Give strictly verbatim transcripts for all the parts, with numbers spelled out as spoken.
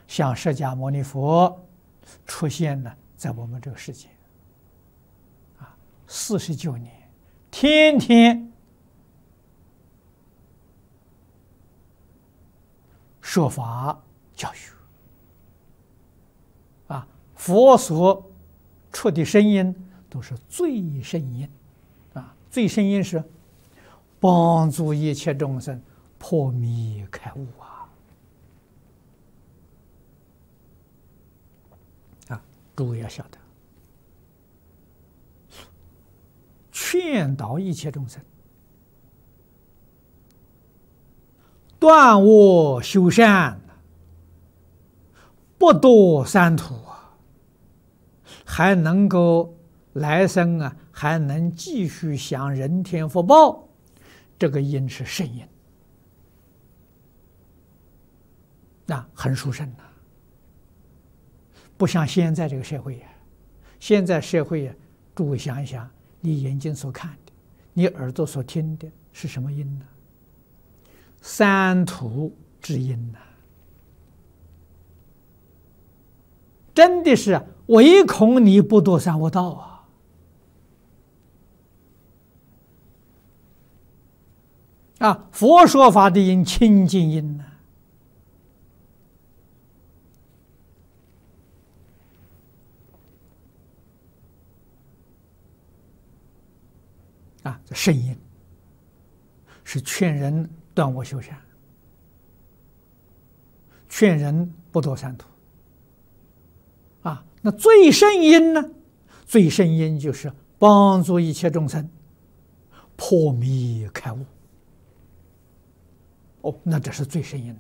像释迦牟尼佛出现了在我们这个世界，啊，四十九年，天天说法教学，啊，佛所出的声音都是最声音，啊，最声音是帮助一切众生破迷开悟啊！啊，诸位要晓得，劝导一切众生断恶修善，不堕三途啊，还能够来生啊，还能继续享人天福报，这个因是圣因，那很殊胜呐。不像现在这个社会呀、啊，现在社会呀、啊，诸位想一想，你眼睛所看的，你耳朵所听的是什么因呢？三途之因呐、啊，真的是唯恐你不堕三恶道啊！啊，佛说法的因清净因呐、啊，啊，这圣因是劝人断恶修善，劝人不堕三途。啊，那最胜因呢？最胜因就是帮助一切众生破迷开悟。哦，那这是最胜因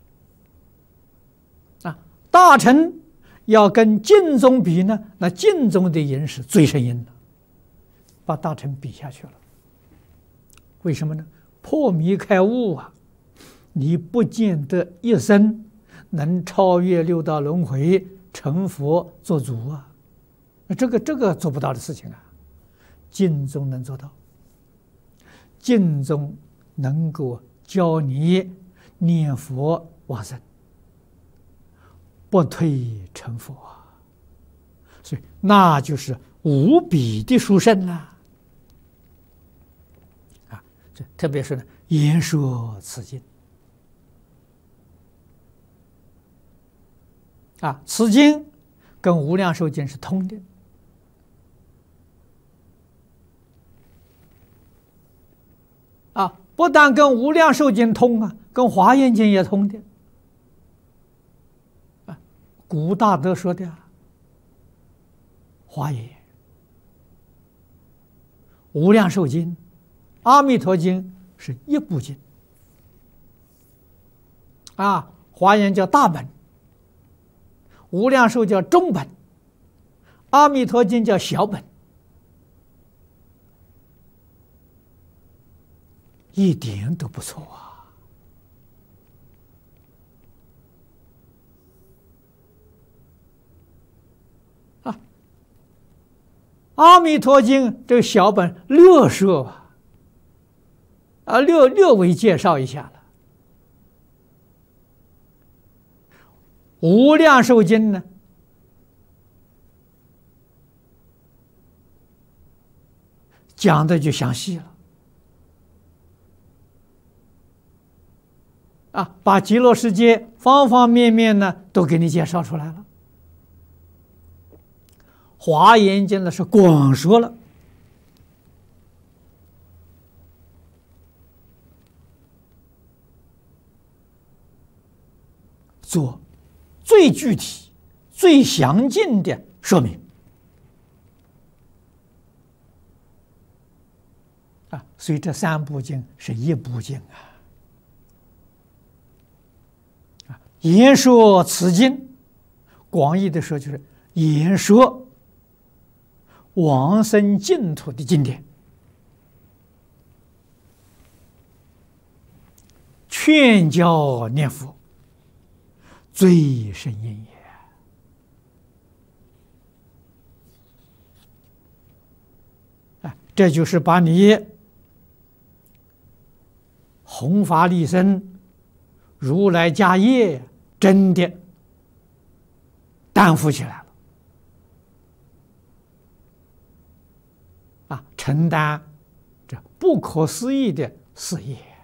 呐！啊，大乘要跟净宗比呢，那净宗的因是最胜因的，把大乘比下去了。为什么呢？破迷开悟啊，你不见得一生能超越六道轮回，成佛做主啊，这个这个做不到的事情啊，净宗能做到。净宗能够教你念佛往生，不退成佛啊，所以那就是无比的殊胜啦！啊，这特别是呢，言说此经啊，此经跟无量寿经是通的。啊，不但跟无量寿经通啊，跟华严经也通的。啊，古大德说的啊，华严、无量寿经、阿弥陀经是一部经。啊，华严叫大本，无量寿叫中本，阿弥陀经叫小本。一点都不错啊！啊，阿弥陀经这个小本略说吧，啊，略略微介绍一下了。无量寿经呢，讲的就详细了。啊，把极乐世界方方面面呢都给你介绍出来了。华严经呢是广说了，做最具体、最详尽的说明。啊，所以这三部经是一部经啊。言说此经，广义的说就是言说往生净土的经典，劝教念佛，最胜因也。啊，这就是把你弘法利生、如来家业真的担负起来了，啊，承担这不可思议的事业。